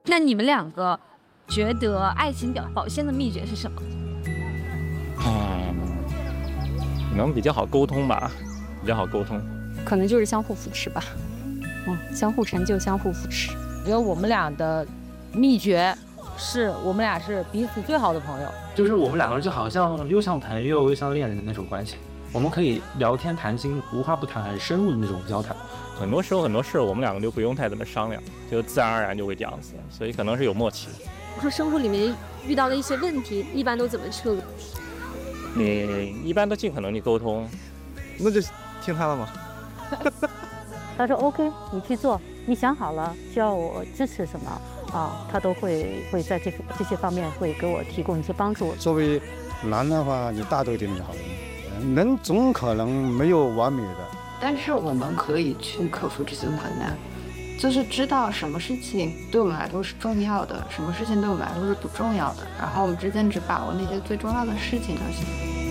那你们两个觉得爱情保鲜的秘诀是什么？ 可能比较好沟通吧，比较好沟通。 可能就是相互扶持吧，相互成就，相互扶持。 我觉得我们俩的秘诀是我们俩是彼此最好的朋友， 就是我们两个人就好像又像朋友又像恋人的那种关系，我们可以聊天谈心，无话不谈，很深入的那种交谈。 很多时候很多事我们两个就不用太怎么商量，就自然而然就会这样子，所以可能是有默契。 我说生活里面遇到的一些问题，一般都怎么处理？ 你一般都尽可能去沟通， 那就听他的嘛。 他说 OK， 你去做，你想好了需要我支持什么啊，他都会在这些方面会给我提供一些帮助。 作为男的话，你大度一点就好了。人总可能没有完美的， 但是我们可以去克服这些困难，就是知道什么事情对我们来说是重要的，什么事情对我们来说是不重要的，然后我们之间只把握那些最重要的事情就行。